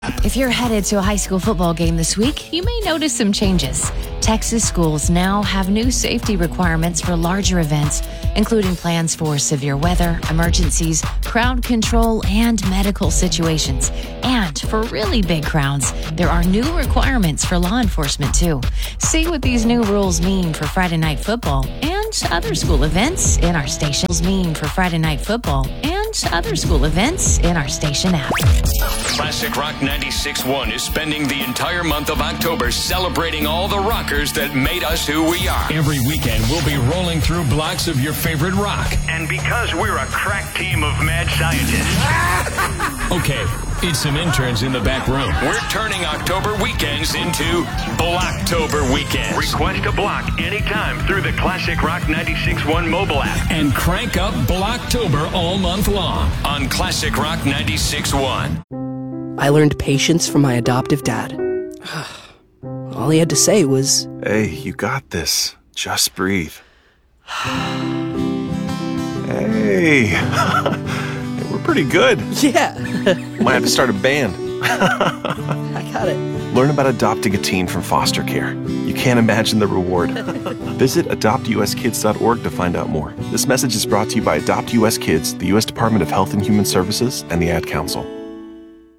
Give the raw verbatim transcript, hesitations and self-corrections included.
If you're headed to a high school football game this week, you may notice some changes. Texas schools now have new safety requirements for larger events, including plans for severe weather, emergencies, crowd control, and medical situations. And for really big crowds, there are new requirements for law enforcement, too. See what these new rules mean for Friday Night Football and other school events in our stations. Mean for Friday Night Football and other school events in our station app. Classic Rock ninety-six point one is spending the entire month of October celebrating all the rockers that made us who we are. Every weekend, we'll be rolling through blocks of your favorite rock. And because we're a crack team of mad scientists. Okay, it's some interns in the back room. We're turning October weekends into Blocktober weekends. Request a block anytime through the Classic Rock ninety-six point one mobile app. And crank up Blocktober all month long on Classic Rock ninety-six point one. I learned patience from my adoptive dad. All he had to say was, "Hey, you got this. Just breathe." Hey, we're pretty good. Yeah. Might have to start a band. I got it. Learn about adopting a teen from foster care. You can't imagine the reward. Visit adopt u s kids dot org to find out more. This message is brought to you by Adopt U S Kids, the U S Department of Health and Human Services, and the Ad Council.